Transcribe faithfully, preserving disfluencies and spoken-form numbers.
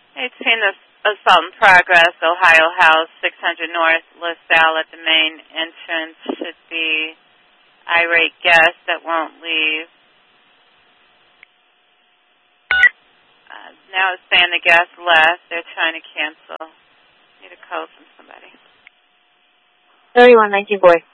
It's seen the assault in progress, Ohio House, six hundred North, LaSalle at the main entrance. Should be irate guests that won't leave. Uh, now it's saying the guest left. They're trying to cancel. Need a code from somebody. thirty-one nineteen boy.